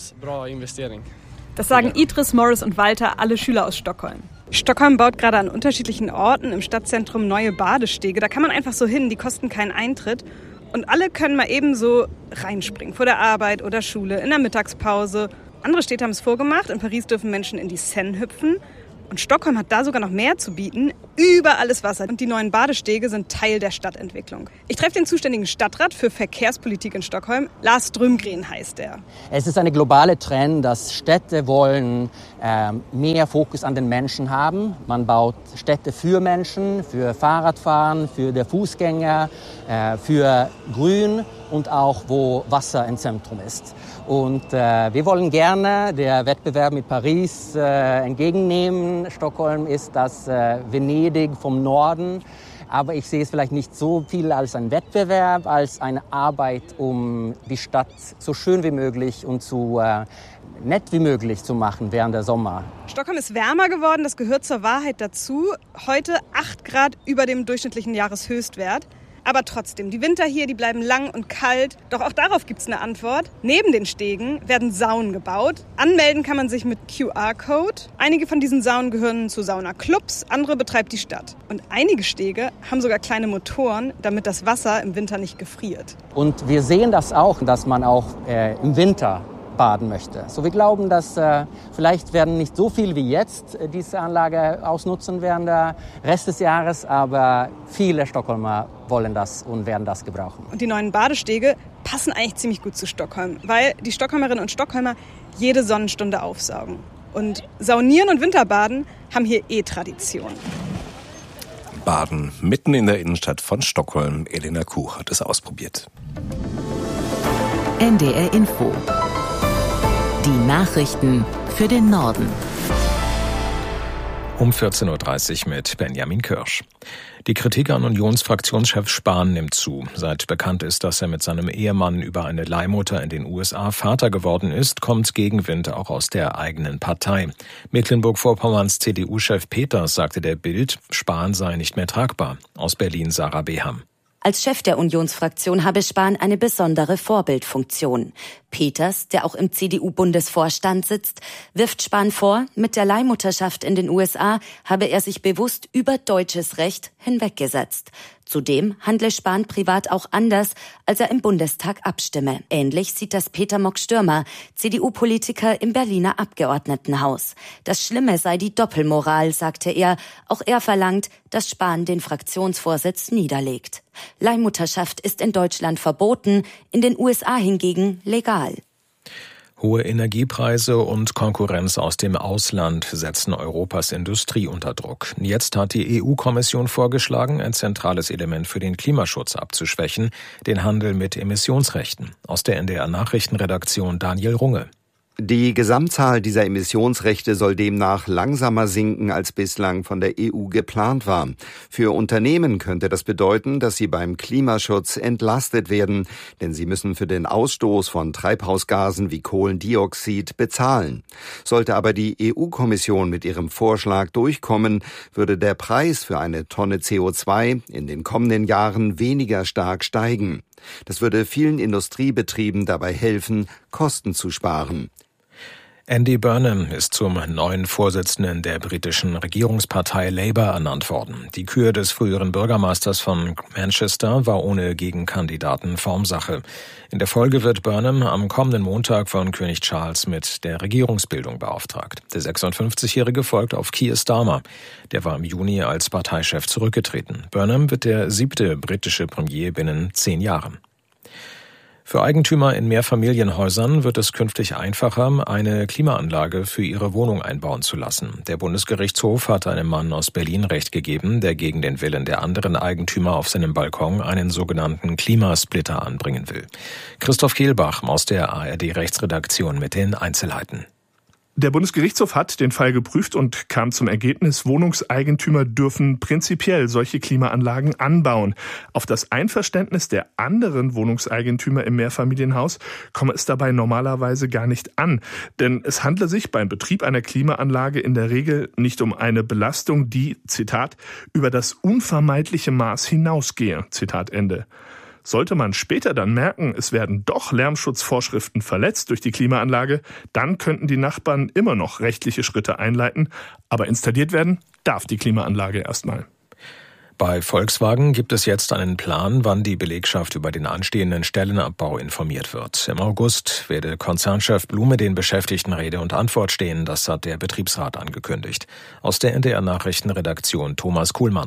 Das sagen Idris, Morris und Walter, alle Schüler aus Stockholm. Stockholm baut gerade an unterschiedlichen Orten im Stadtzentrum neue Badestege. Da kann man einfach so hin, die kosten keinen Eintritt. Und alle können mal eben so reinspringen, vor der Arbeit oder Schule, in der Mittagspause. Andere Städte haben es vorgemacht. In Paris dürfen Menschen in die Seine hüpfen. Und Stockholm hat da sogar noch mehr zu bieten. Überall ist Wasser. Und die neuen Badestege sind Teil der Stadtentwicklung. Ich treffe den zuständigen Stadtrat für Verkehrspolitik in Stockholm. Lars Strömgren heißt er. Es ist eine globale Trend, dass Städte wollen mehr Fokus an den Menschen haben. Man baut Städte für Menschen, für Fahrradfahren, für den Fußgänger, für Grün und auch, wo Wasser im Zentrum ist. Und wir wollen gerne den Wettbewerb mit Paris entgegennehmen. Stockholm ist das Venedig gnädig vom Norden. Aber ich sehe es vielleicht nicht so viel als ein Wettbewerb, als eine Arbeit, um die Stadt so schön wie möglich und so nett wie möglich zu machen während der Sommer. Stockholm ist wärmer geworden, das gehört zur Wahrheit dazu. Heute 8 Grad über dem durchschnittlichen Jahreshöchstwert. Aber trotzdem, die Winter hier, die bleiben lang und kalt. Doch auch darauf gibt es eine Antwort. Neben den Stegen werden Saunen gebaut. Anmelden kann man sich mit QR-Code. Einige von diesen Saunen gehören zu Saunaclubs, andere betreibt die Stadt. Und einige Stege haben sogar kleine Motoren, damit das Wasser im Winter nicht gefriert. Und wir sehen das auch, dass man auch im Winter baden möchte. So, wir glauben, dass vielleicht werden nicht so viel wie jetzt diese Anlage ausnutzen während der Rest des Jahres, aber viele Stockholmer wollen das und werden das gebrauchen. Und die neuen Badestege passen eigentlich ziemlich gut zu Stockholm, weil die Stockholmerinnen und Stockholmer jede Sonnenstunde aufsaugen. Und Saunieren und Winterbaden haben hier Tradition. Baden mitten in der Innenstadt von Stockholm. Elena Kuch hat es ausprobiert. NDR Info. Die Nachrichten für den Norden. Um 14.30 Uhr mit Benjamin Kirsch. Die Kritik an Unionsfraktionschef Spahn nimmt zu. Seit bekannt ist, dass er mit seinem Ehemann über eine Leihmutter in den USA Vater geworden ist, kommt Gegenwind auch aus der eigenen Partei. Mecklenburg-Vorpommerns CDU-Chef Peters sagte der Bild, Spahn sei nicht mehr tragbar. Aus Berlin Sarah Beham. Als Chef der Unionsfraktion habe Spahn eine besondere Vorbildfunktion. Peters, der auch im CDU-Bundesvorstand sitzt, wirft Spahn vor, mit der Leihmutterschaft in den USA habe er sich bewusst über deutsches Recht hinweggesetzt. Zudem handle Spahn privat auch anders, als er im Bundestag abstimme. Ähnlich sieht das Peter Mock-Stürmer, CDU-Politiker im Berliner Abgeordnetenhaus. Das Schlimme sei die Doppelmoral, sagte er. Auch er verlangt, dass Spahn den Fraktionsvorsitz niederlegt. Leihmutterschaft ist in Deutschland verboten, in den USA hingegen legal. Hohe Energiepreise und Konkurrenz aus dem Ausland setzen Europas Industrie unter Druck. Jetzt hat die EU-Kommission vorgeschlagen, ein zentrales Element für den Klimaschutz abzuschwächen, den Handel mit Emissionsrechten. Aus der NDR-Nachrichtenredaktion Daniel Runge. Die Gesamtzahl dieser Emissionsrechte soll demnach langsamer sinken, als bislang von der EU geplant war. Für Unternehmen könnte das bedeuten, dass sie beim Klimaschutz entlastet werden, denn sie müssen für den Ausstoß von Treibhausgasen wie Kohlendioxid bezahlen. Sollte aber die EU-Kommission mit ihrem Vorschlag durchkommen, würde der Preis für eine Tonne CO2 in den kommenden Jahren weniger stark steigen. Das würde vielen Industriebetrieben dabei helfen, Kosten zu sparen. Andy Burnham ist zum neuen Vorsitzenden der britischen Regierungspartei Labour ernannt worden. Die Kür des früheren Bürgermeisters von Manchester war ohne Gegenkandidaten Formsache. In der Folge wird Burnham am kommenden Montag von König Charles mit der Regierungsbildung beauftragt. Der 56-Jährige folgt auf Keir Starmer. Der war im Juni als Parteichef zurückgetreten. Burnham wird der 7. britische Premier binnen 10 Jahren. Für Eigentümer in Mehrfamilienhäusern wird es künftig einfacher, eine Klimaanlage für ihre Wohnung einbauen zu lassen. Der Bundesgerichtshof hat einem Mann aus Berlin Recht gegeben, der gegen den Willen der anderen Eigentümer auf seinem Balkon einen sogenannten Klimasplitter anbringen will. Christoph Kehlbach aus der ARD-Rechtsredaktion mit den Einzelheiten. Der Bundesgerichtshof hat den Fall geprüft und kam zum Ergebnis, Wohnungseigentümer dürfen prinzipiell solche Klimaanlagen anbauen. Auf das Einverständnis der anderen Wohnungseigentümer im Mehrfamilienhaus komme es dabei normalerweise gar nicht an. Denn es handle sich beim Betrieb einer Klimaanlage in der Regel nicht um eine Belastung, die, Zitat, über das unvermeidliche Maß hinausgehe, Zitat Ende. Sollte man später dann merken, es werden doch Lärmschutzvorschriften verletzt durch die Klimaanlage, dann könnten die Nachbarn immer noch rechtliche Schritte einleiten, aber installiert werden darf die Klimaanlage erstmal. Bei Volkswagen gibt es jetzt einen Plan, wann die Belegschaft über den anstehenden Stellenabbau informiert wird. Im August werde Konzernchef Blume den Beschäftigten Rede und Antwort stehen, das hat der Betriebsrat angekündigt. Aus der NDR-Nachrichtenredaktion Thomas Kuhlmann.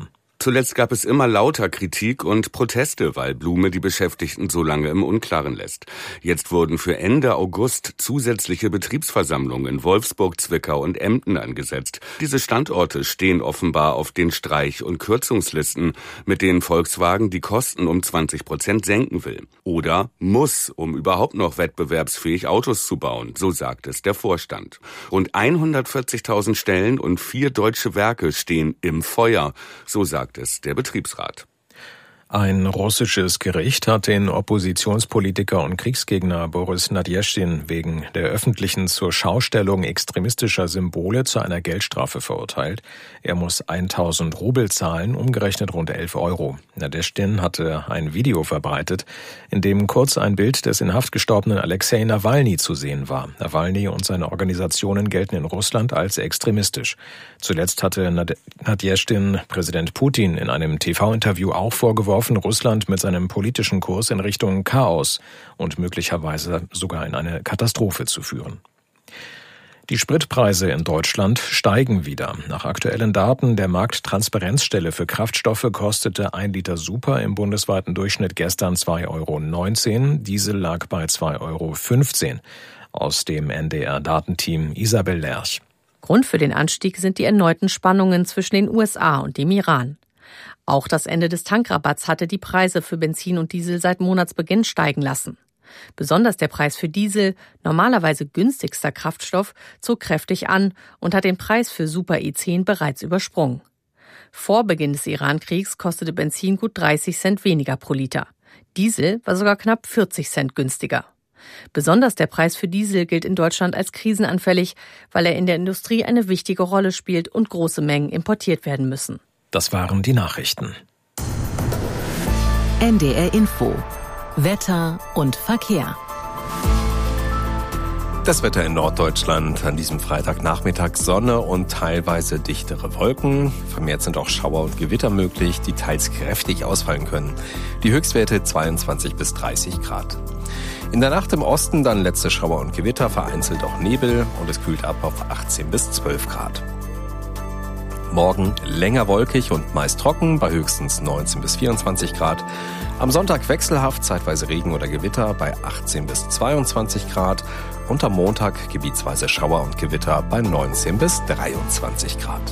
Zuletzt gab es immer lauter Kritik und Proteste, weil Blume die Beschäftigten so lange im Unklaren lässt. Jetzt wurden für Ende August zusätzliche Betriebsversammlungen in Wolfsburg, Zwickau und Emden angesetzt. Diese Standorte stehen offenbar auf den Streich- und Kürzungslisten, mit denen Volkswagen die Kosten um 20% senken will. Oder muss, um überhaupt noch wettbewerbsfähig Autos zu bauen, so sagt es der Vorstand. Rund 140.000 Stellen und 4 deutsche Werke stehen im Feuer, so sagt es der Betriebsrat. Ein russisches Gericht hat den Oppositionspolitiker und Kriegsgegner Boris Nadjeschtin wegen der öffentlichen Zurschaustellung extremistischer Symbole zu einer Geldstrafe verurteilt. Er muss 1.000 Rubel zahlen, umgerechnet rund 11 Euro. Nadjeschtin hatte ein Video verbreitet, in dem kurz ein Bild des in Haft gestorbenen Alexei Nawalny zu sehen war. Nawalny und seine Organisationen gelten in Russland als extremistisch. Zuletzt hatte Nadjeschtin Präsident Putin in einem TV-Interview auch vorgeworfen, Russland mit seinem politischen Kurs in Richtung Chaos und möglicherweise sogar in eine Katastrophe zu führen. Die Spritpreise in Deutschland steigen wieder. Nach aktuellen Daten der Markttransparenzstelle für Kraftstoffe kostete 1 Liter Super im bundesweiten Durchschnitt gestern 2,19 €. Diesel lag bei 2,15 €. Aus dem NDR-Datenteam Isabel Lerch. Grund für den Anstieg sind die erneuten Spannungen zwischen den USA und dem Iran. Auch das Ende des Tankrabatts hatte die Preise für Benzin und Diesel seit Monatsbeginn steigen lassen. Besonders der Preis für Diesel, normalerweise günstigster Kraftstoff, zog kräftig an und hat den Preis für Super E10 bereits übersprungen. Vor Beginn des Iran-Kriegs kostete Benzin gut 30 Cent weniger pro Liter. Diesel war sogar knapp 40 Cent günstiger. Besonders der Preis für Diesel gilt in Deutschland als krisenanfällig, weil er in der Industrie eine wichtige Rolle spielt und große Mengen importiert werden müssen. Das waren die Nachrichten. NDR Info. Wetter und Verkehr. Das Wetter in Norddeutschland an diesem Freitagnachmittag: Sonne und teilweise dichtere Wolken. Vermehrt sind auch Schauer und Gewitter möglich, die teils kräftig ausfallen können. Die Höchstwerte 22 bis 30 Grad. In der Nacht im Osten dann letzte Schauer und Gewitter, vereinzelt auch Nebel, und es kühlt ab auf 18 bis 12 Grad. Morgen länger wolkig und meist trocken, bei höchstens 19 bis 24 Grad. Am Sonntag wechselhaft, zeitweise Regen oder Gewitter bei 18 bis 22 Grad. Und am Montag gebietsweise Schauer und Gewitter bei 19 bis 23 Grad.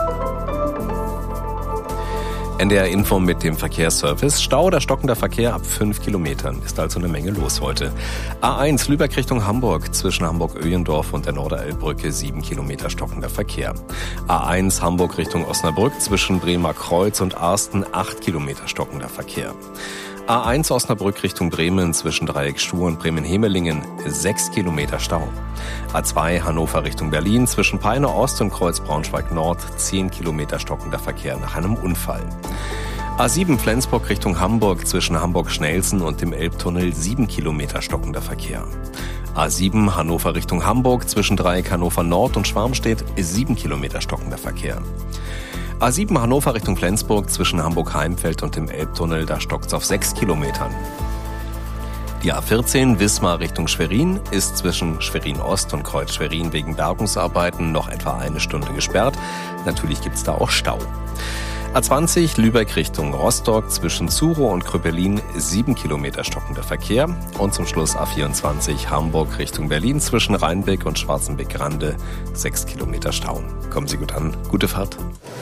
NDR Info mit dem Verkehrsservice. Stau oder stockender Verkehr ab 5 Kilometern. Ist also eine Menge los heute. A1 Lübeck Richtung Hamburg. Zwischen Hamburg-Öhlendorf und der Norderelbbrücke 7 Kilometer stockender Verkehr. A1 Hamburg Richtung Osnabrück. Zwischen Bremer Kreuz und Arsten 8 Kilometer stockender Verkehr. A1 Osnabrück Richtung Bremen zwischen Dreieck Stuhr und Bremen-Hemelingen 6 Kilometer Stau. A2 Hannover Richtung Berlin zwischen Peine Ost und Kreuz Braunschweig Nord 10 Kilometer stockender Verkehr nach einem Unfall. A7 Flensburg Richtung Hamburg zwischen Hamburg-Schnelsen und dem Elbtunnel 7 Kilometer stockender Verkehr. A7 Hannover Richtung Hamburg zwischen Dreieck Hannover Nord und Schwarmstedt 7 Kilometer stockender Verkehr. A7 Hannover Richtung Flensburg zwischen Hamburg-Heimfeld und dem Elbtunnel, da stockt's auf 6 Kilometern. Die A14 Wismar Richtung Schwerin ist zwischen Schwerin-Ost und Kreuz Schwerin wegen Bergungsarbeiten noch etwa 1 Stunde gesperrt. Natürlich gibt's da auch Stau. A20 Lübeck Richtung Rostock zwischen Zuro und Kröpelin 7 Kilometer stockender Verkehr. Und zum Schluss A24 Hamburg Richtung Berlin zwischen Rheinbeck und Schwarzenbeck-Grande 6 Kilometer Stau. Kommen Sie gut an. Gute Fahrt.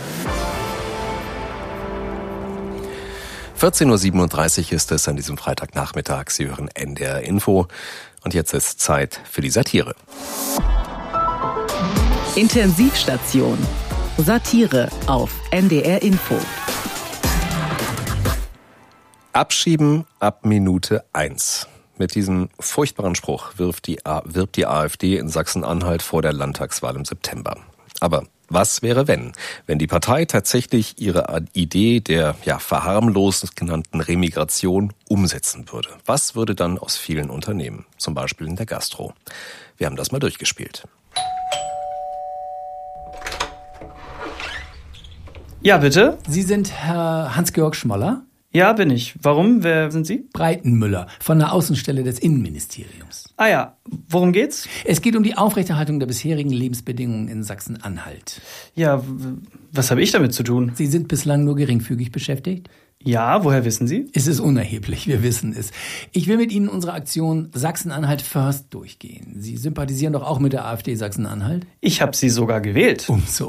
14.37 Uhr ist es an diesem Freitagnachmittag. Sie hören NDR Info. Und jetzt ist Zeit für die Satire. Intensivstation. Satire auf NDR Info. Abschieben ab Minute 1. Mit diesem furchtbaren Spruch wirbt die AfD in Sachsen-Anhalt vor der Landtagswahl im September. Aber was wäre, wenn die Partei tatsächlich ihre Idee der verharmlost genannten Remigration umsetzen würde? Was würde dann aus vielen Unternehmen, zum Beispiel in der Gastro? Wir haben das mal durchgespielt. Ja, bitte. Sie sind Herr Hans-Georg Schmoller? Ja, bin ich. Warum? Wer sind Sie? Breitenmüller von der Außenstelle des Innenministeriums. Ah ja, worum geht's? Es geht um die Aufrechterhaltung der bisherigen Lebensbedingungen in Sachsen-Anhalt. Ja, was habe ich damit zu tun? Sie sind bislang nur geringfügig beschäftigt? Ja, woher wissen Sie? Es ist unerheblich, wir wissen es. Ich will mit Ihnen unsere Aktion Sachsen-Anhalt First durchgehen. Sie sympathisieren doch auch mit der AfD Sachsen-Anhalt? Ich habe Sie sogar gewählt. Umso